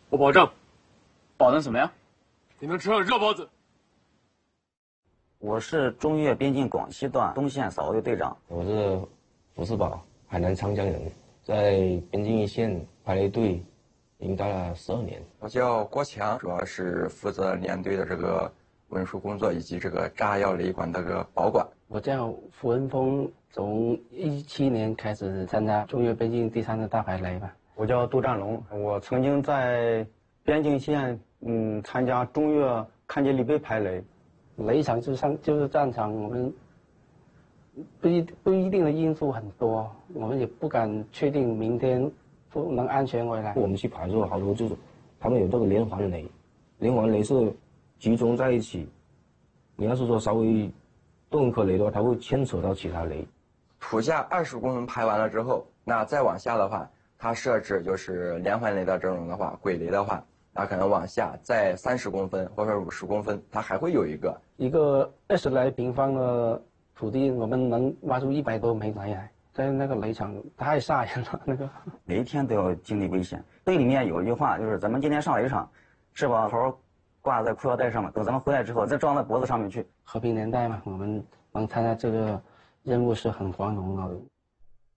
我保证。 保证什么呀？ 你能吃上热包子。 我是中越边境广西段东线扫卫队长。 我是胡世宝，海南长江人，在边境一线排雷队已经待了12年。 我叫郭强，主要是负责连队的这个文书工作以及这个炸药雷管的这个保管。 我叫傅文峰，从17年开始参加中越边境第3次大排雷吧。 我叫杜占龙，我曾经在边境线参加中越勘察立碑排雷。 雷场就是战场，我们不一定的因素很多，我们也不敢确定明天不能安全回来。 我们去排的时候，好多就是他们有这个连环雷，连环雷是集中在一起，你要是说稍微动一颗雷的话，它会牵扯到其他雷。 土下20公分排完了之后，那再往下的话，它设置就是连环雷的这种的话，轨雷的话，那可能往下再30公分或者50公分，它还会有一个 20来平方的土地，我们能挖出100多枚雷来，在那个雷场太吓人了。那个每一天都要经历危险。队里面有一句话，就是咱们今天上雷场，是把头挂在裤腰带上面，等咱们回来之后再装在脖子上面去。 和平年代嘛，我们能参加这个任务是很光荣的。